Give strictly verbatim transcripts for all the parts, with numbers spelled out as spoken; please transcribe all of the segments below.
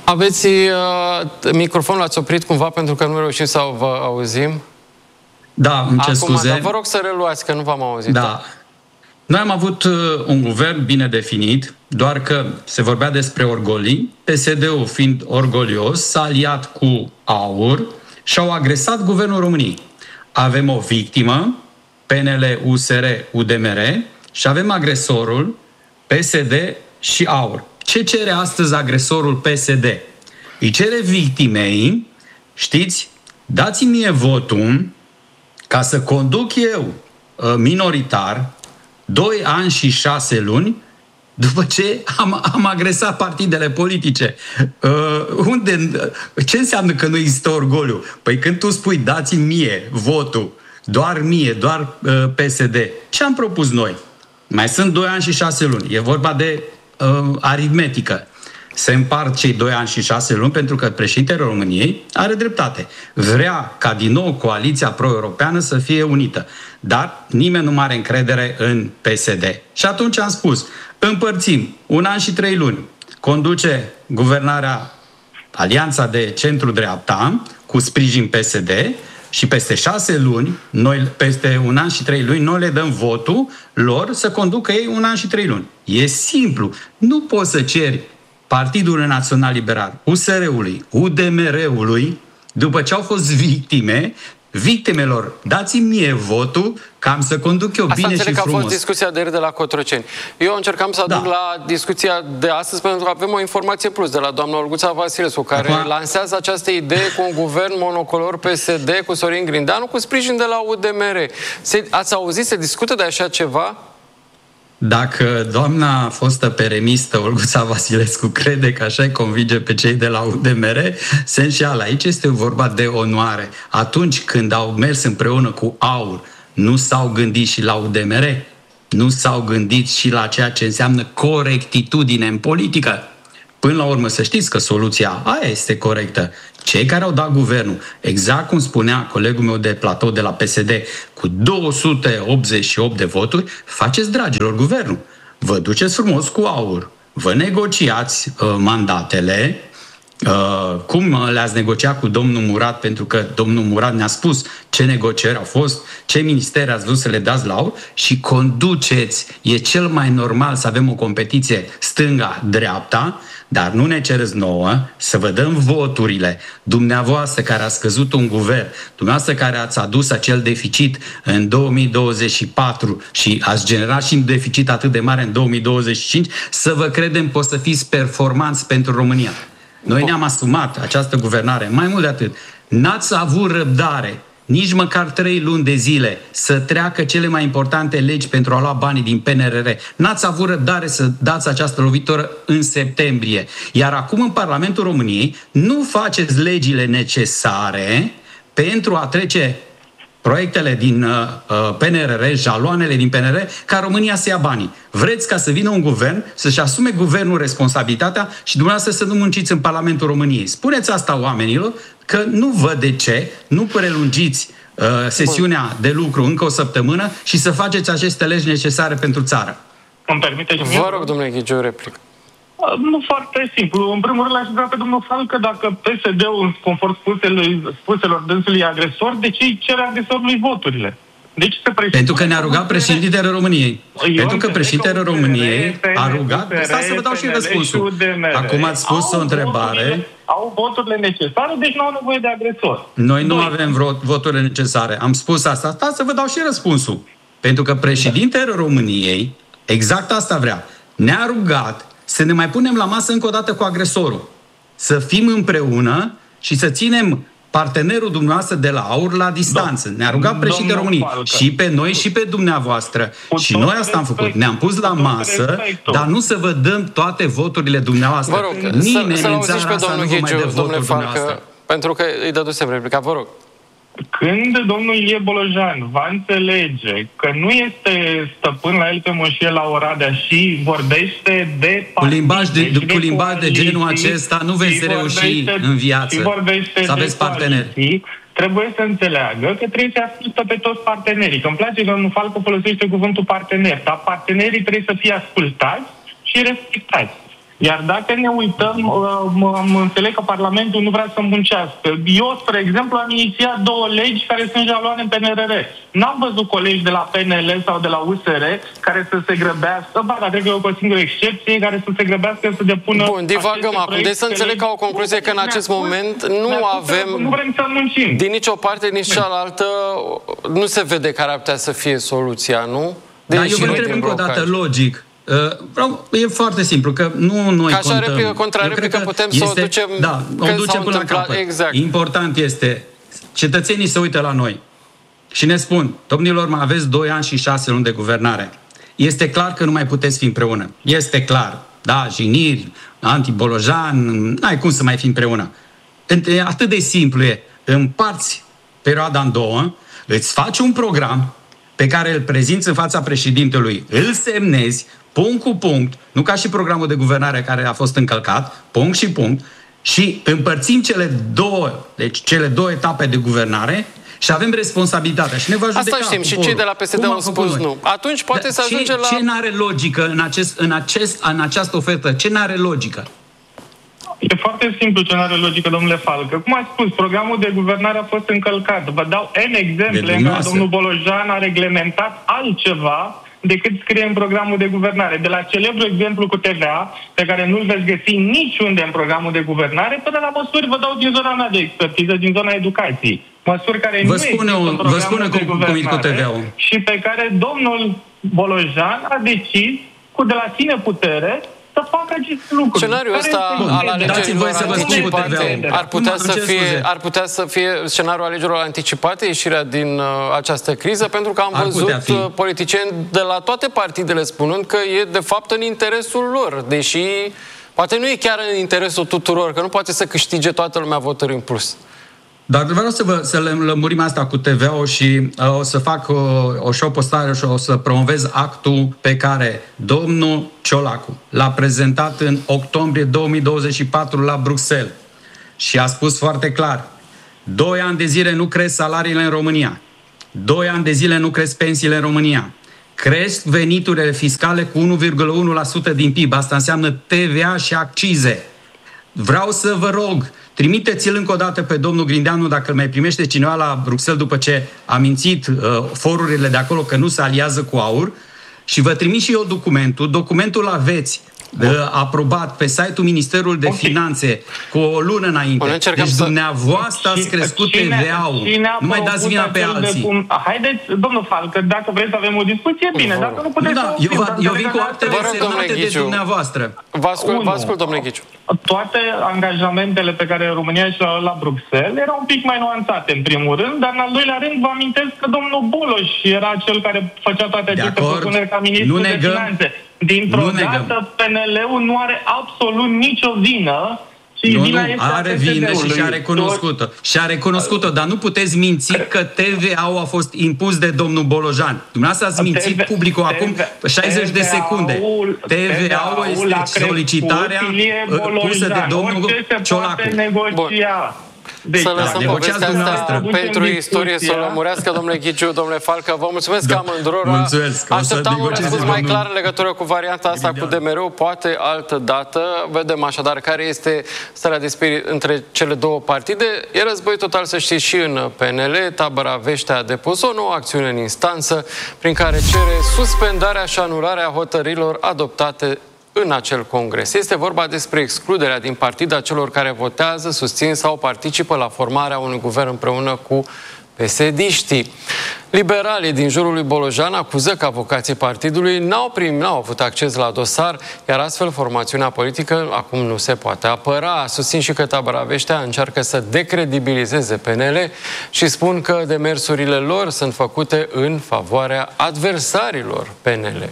Aveți uh, microfonul, l-ați oprit cumva pentru că nu reușim să vă auzim? Da, îmi cer Acum, scuze. dar vă rog să reluați, că nu v-am auzit. Da. Noi am avut uh, un guvern bine definit, doar că se vorbea despre orgolii. P S D-ul, fiind orgolios, s-a aliat cu AUR și au agresat guvernul României. Avem o victimă, P N L, U S R, U D M R, și avem agresorul, P S D și AUR. Ce cere astăzi agresorul P S D? Îi cere victimei, știți, dați-mi mie votul ca să conduc eu minoritar doi ani și șase luni după ce am, am agresat partidele politice. Uh, unde, ce înseamnă că nu există orgoliu? Păi când tu spui dați-mi mie votul, doar mie, doar uh, P S D, ce am propus noi? Mai sunt doi ani și șase luni. E vorba de uh, aritmetică. Se împart cei doi ani și șase luni pentru că președintele României are dreptate. Vrea ca din nou coaliția pro-europeană să fie unită. Dar nimeni nu mai are încredere în P S D. Și atunci am spus, împărțim un an și trei luni. Conduce guvernarea Alianța de Centru-Dreapta cu sprijin P S D și peste șase luni, noi, peste un an și trei luni, noi le dăm votul lor să conducă ei un an și trei luni. E simplu. Nu poți să ceri Partidul Național Liberal, U S R-ului, U D M R-ului, după ce au fost victime, victimelor, dați-mi mie votul ca am să conduc eu. Asta bine și frumos. Asta înțeleg că a fost discuția de ieri de la Cotroceni. Eu încercam să aduc da. la discuția de astăzi pentru că avem o informație plus de la doamna Olguța Vasilescu, care Acum... lansează această idee cu un guvern monocolor P S D cu Sorin Grindeanu cu sprijin de la U D M R. Se, ați auzit, se discută de așa ceva? Dacă doamna fostă peremistă Olguța Vasilescu crede că așa îi convinge pe cei de la U D M R, se înșeală. Aici este vorba de onoare. Atunci când au mers împreună cu AUR, nu s-au gândit și la U D M R? Nu s-au gândit și la ceea ce înseamnă corectitudine în politică? Până la urmă, să știți că soluția aia este corectă. Cei care au dat guvernul, exact cum spunea colegul meu de platou de la P S D, cu două sute optzeci și opt de voturi, faceți, dragilor, guvernul. Vă duceți frumos cu AUR, vă negociați uh, mandatele, uh, cum le-ați negociat cu domnul Murat, pentru că domnul Murat ne-a spus ce negocieri au fost, ce ministeri ați vrut să le dați la AUR și conduceți. E cel mai normal să avem o competiție stânga-dreapta, dar nu ne cereți nouă să vă dăm voturile. Dumneavoastră care ați scăzut un guvern, dumneavoastră care ați adus acel deficit în două mii douăzeci și patru și ați generat și un deficit atât de mare în două mii douăzeci și cinci, să vă credem că o să fiți performanți pentru România. Noi ne-am asumat această guvernare, mai mult de atât. N-ați avut răbdare nici măcar trei luni de zile să treacă cele mai importante legi pentru a lua banii din P N R R. N-ați avut răbdare să dați această lovitură în septembrie. Iar acum în Parlamentul României nu faceți legile necesare pentru a trece proiectele din uh, P N R R, jaloanele din P N R R, ca România să ia banii. Vreți ca să vină un guvern, să-și asume guvernul responsabilitatea și dumneavoastră să nu munciți în Parlamentul României. Spuneți asta oamenilor, că nu văd de ce nu prelungiți uh, sesiunea Bun. de lucru încă o săptămână și să faceți aceste legi necesare pentru țară. Îmi permite Vă rog, domnule Ghigiu, o replică. Nu foarte simplu. În primul rând, aș vrea pe domnul Falcă, dacă P S D-ul, conform spuselor, spuselor dânsului, e agresor, de ce îi cere agresorului voturile? Deci se Pentru că ne-a rugat președintele României. Eu Pentru că președintele României a rugat... Stai să vă dau și răspunsul. Acum ați spus o întrebare. Au voturile necesare, deci nu au nevoie de agresor. Noi nu avem vreo voturile necesare. Am spus asta. Stai să vă dau și răspunsul. Pentru că președintele României, exact asta vrea, ne-a rugat să ne mai punem la masă încă o dată cu agresorul. Să fim împreună și să ținem partenerul dumneavoastră de la AUR la distanță. Ne-a rugat președintele României. Și pe noi și pe dumneavoastră. Și noi asta am făcut. Ne-am pus la masă, dar nu să vă dăm toate voturile dumneavoastră. Vă rog, nimeni să, în țara asta nu vă mai dă votul dumneavoastră. Pentru că îi dădusem replica. Vă rog. Când domnul Ilie Bolojan va înțelege că nu este stăpân la el pe moșie la Oradea și vorbește de cu limbaj de, de, cu limbaj de genul acesta nu veți reuși în viață să aveți parteneri. Trebuie să înțeleagă că trebuie să ascultă pe toți partenerii. Că îmi place că domnul Falco folosește cuvântul partener, dar partenerii trebuie să fie ascultați și respectați. Iar dacă ne uităm, am înțeleg că Parlamentul nu vrea să muncească. Eu, spre exemplu, am inițiat două legi care sunt jaloane în P N R R. N-am văzut colegi de la P N L sau de la U S R care să se grăbească, ba, dar cred că e o singură excepție, care să se grăbească să depună... Bun, divagăm acum. Deci să înțeleg ca o concluzie că în acest moment nu avem... Nu vrem să muncim. Din nicio parte, nici cealaltă, nu se vede care ar putea să fie soluția, nu? Dar eu vă întreb încă o dată, logic. Vreau, e foarte simplu, că nu noi ca contăm. Ca replică, contrareplică, putem este, să o ducem... Da, o ducem până la capăt. Exact. Important este, cetățenii se uită la noi și ne spun, domnilor, mai aveți doi ani și șase luni de guvernare. Este clar că nu mai puteți fi împreună. Este clar. Da, Jigniri, Anti-Bolojan, n-ai cum să mai fi împreună. Atât de simplu e. Împarți perioada în două, îți faci un program pe care îl prezinți în fața președintelui, îl semnezi, punct cu punct, nu ca și programul de guvernare care a fost încălcat, punct și punct, și împărțim cele două, deci cele două etape de guvernare și avem responsabilitatea și ne va judeca. Asta știm și cei de la P S D au spus nu. Atunci poate să ajunge la... Ce n-are logică în, acest, în, acest, în această ofertă? Ce n-are logică? E foarte simplu ce n-are logică, domnule Falcă. Cum ați spus, programul de guvernare a fost încălcat. Vă dau N exemple în care domnul Bolojan a reglementat altceva decât scrie în programul de guvernare. De la celebru exemplu cu T V A, pe care nu-l veți găsi niciunde în programul de guvernare, până la măsuri, vă dau din zona mea de expertiză, din zona educației. Măsuri care vă nu spune există un, în programul vă spune de guvernare cu T V A-ul. Și pe care domnul Bolojan a decis, cu de la sine putere, să facă aceste lucruri. Scenariul ăsta al alegerilor anticipate ar putea să fie, ar putea să fie scenariul alegerilor anticipate, ieșirea din uh, această criză, pentru că am ar văzut politicieni de la toate partidele spunând că e de fapt în interesul lor, deși poate nu e chiar în interesul tuturor, că nu poate să câștige toată lumea voturi în plus. Dar vreau să, vă, să le lămurim asta cu T V A-ul și uh, o să fac o, o, și o postare și o să promovez actul pe care domnul Ciolacu l-a prezentat în octombrie două mii douăzeci și patru la Bruxelles și a spus foarte clar: doi ani de zile nu cresc salariile în România, doi ani de zile nu cresc pensiile în România, cresc veniturile fiscale cu unu virgulă unu la sută din P I B, asta înseamnă T V A și accize. Vreau să vă rog, trimiteți-l încă o dată pe domnul Grindeanu, dacă îl mai primește cineva la Bruxelles după ce a mințit uh, forurile de acolo că nu se aliază cu AUR, și vă trimit și eu documentul. Documentul aveți uh, aprobat pe site-ul Ministerului de okay. Finanțe cu o lună înainte. Deci să... dumneavoastră ați crescut T V A-ul. Nu mai dați vina pe alții. Cum... Haideți, domnul Falcă, dacă vreți să avem o discuție, bine, dacă nu puteți... Da, eu, vă, eu vin cu actele semnate de dumneavoastră. Vă ascult, vă ascult, domnule Ghiciu. Toate angajamentele pe care România și le-a la Bruxelles erau un pic mai nuanțate, în primul rând, dar în al doilea rând vă amintesc că domnul Boloș era cel care făcea toate aceste propuneri ca ministru de finanțe. Dintr-o dată, P N L-ul nu are absolut nicio vină. Nu, nu, are vină și și-a recunoscut-o. Și-a recunoscut-o, dar nu puteți minți că T V A-ul a fost impus de domnul Bolojan. Dumneavoastră ați mințit publicul acum șaizeci de secunde. T V A-ul este solicitarea pusă de domnul Ciolacu. Deci, să lăsăm da, povestea asta pentru istorie să o lămurească, domnule Ghiciu, domnule Falcă. Vă mulțumesc da. amândurora. Mulțumesc. Așteptam un răspuns mai clar în legătură cu varianta asta cu D M R-ul, poate altă dată. Vedem așadar care este starea de spirit între cele două partide. E război total, să știți, și în P N L. Tabăra Vește a depus o nouă acțiune în instanță prin care cere suspendarea și anularea hotărârilor adoptate în acel congres. Este vorba despre excluderea din partid a celor care votează, susțin sau participă la formarea unui guvern împreună cu P S D-știi. Liberalii din jurul lui Bolojan acuză că avocații partidului n-au primit, n-au avut acces la dosar, iar astfel formațiunea politică acum nu se poate apăra. Susțin și că Tabăra Veștea încearcă să decredibilizeze P N L și spun că demersurile lor sunt făcute în favoarea adversarilor P N L.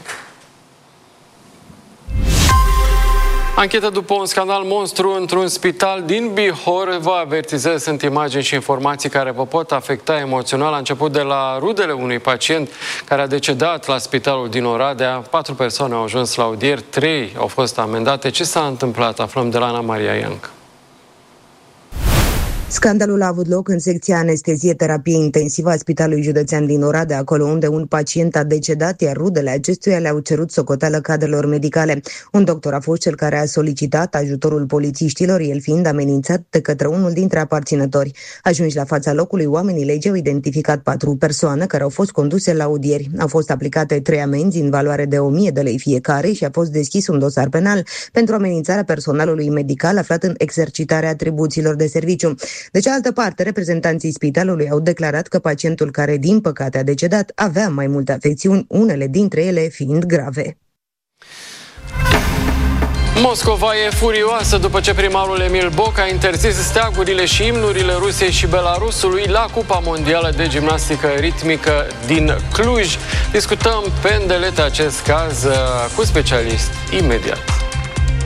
Anchetă după un scandal monstru într-un spital din Bihor. Vă avertizez, sunt imagini și informații care vă pot afecta emoțional. A început de la rudele unui pacient care a decedat la spitalul din Oradea. Patru persoane au ajuns la audier, trei au fost amendate. Ce s-a întâmplat? Aflăm de la Ana Maria Iancă. Scandalul a avut loc în secția anestezie-terapie intensivă a Spitalului Județean din Oradea, acolo unde un pacient a decedat, iar rudele acestuia le-au cerut socoteală cadrelor medicale. Un doctor a fost cel care a solicitat ajutorul polițiștilor, el fiind amenințat de către unul dintre aparținători. Ajunși la fața locului, oamenii legii au identificat patru persoane care au fost conduse la audieri. Au fost aplicate trei amenzi în valoare de o mie de lei fiecare și a fost deschis un dosar penal pentru amenințarea personalului medical aflat în exercitarea atribuțiilor de serviciu. De cealaltă parte, reprezentanții spitalului au declarat că pacientul care, din păcate, a decedat avea mai multe afecțiuni, unele dintre ele fiind grave. Moscova e furioasă după ce primarul Emil Boc a interzis steagurile și imnurile Rusiei și Belarusului la Cupa Mondială de Gimnastică Ritmică din Cluj. Discutăm pe îndelete acest caz cu specialiști imediat.